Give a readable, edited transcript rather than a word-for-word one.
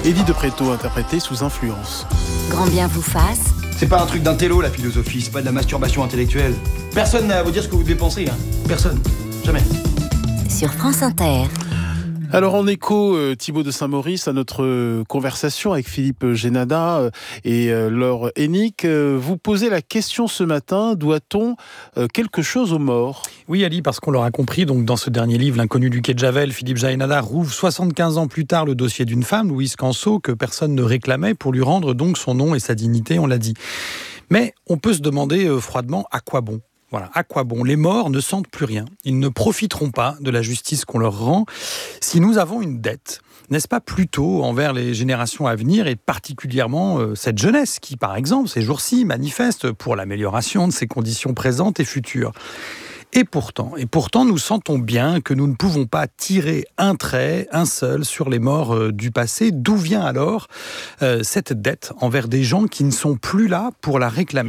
Eddie de Pretto, interprété sous influence. Grand bien vous fasse. C'est pas un truc d'un télo, la philosophie, c'est pas de la masturbation intellectuelle. Personne n'a à vous dire ce que vous devez penser, hein. Personne. Jamais. Sur France Inter. Alors en écho, Thibaut de Saint-Maurice, à notre conversation avec Philippe Génada et Laure Hennick, vous posez la question ce matin, doit-on quelque chose aux morts ? Oui Ali, parce qu'on l'aura compris, donc dans ce dernier livre, L'inconnu du quai de Javel, Philippe Génada rouvre 75 ans plus tard le dossier d'une femme, Louise Canceau, que personne ne réclamait pour lui rendre donc son nom et sa dignité, on l'a dit. Mais on peut se demander froidement à quoi bon ? Voilà, à quoi bon ? Les morts ne sentent plus rien. Ils ne profiteront pas de la justice qu'on leur rend. Si nous avons une dette, n'est-ce pas plutôt envers les générations à venir et particulièrement cette jeunesse qui, par exemple, ces jours-ci, manifeste pour l'amélioration de ses conditions présentes et futures ? Et pourtant, nous sentons bien que nous ne pouvons pas tirer un trait, un seul, sur les morts du passé. D'où vient alors cette dette envers des gens qui ne sont plus là pour la réclamer ?